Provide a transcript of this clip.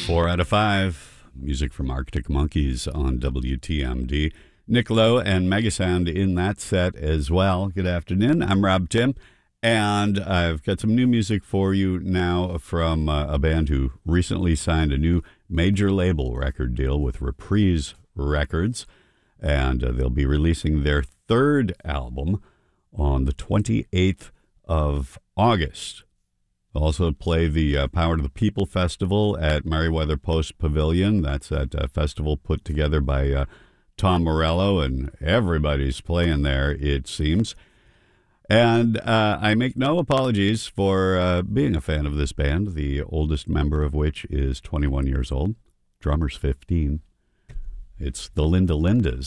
4 out of 5. Music from Arctic Monkeys on WTMD. Nick Lowe and Megasound in that set as well. Good afternoon. I'm Rob Tim, and I've got some new music for you now from a band who recently signed a new major label record deal with Reprise Records, and they'll be releasing their third album on the 28th of August. They'll also play the Power to the People Festival at Merriweather Post Pavilion. That's that festival put together by Tom Morello, and everybody's playing there, it seems. And I make no apologies for being a fan of this band, the oldest member of which is 21 years old. Drummer's 15. It's the Linda Lindas.